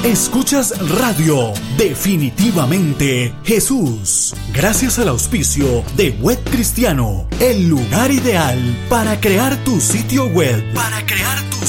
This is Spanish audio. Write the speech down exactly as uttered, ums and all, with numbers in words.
Escuchas Radio Definitivamente Jesús. Gracias al auspicio de Web Cristiano, el lugar ideal para crear tu sitio web. Para crear tu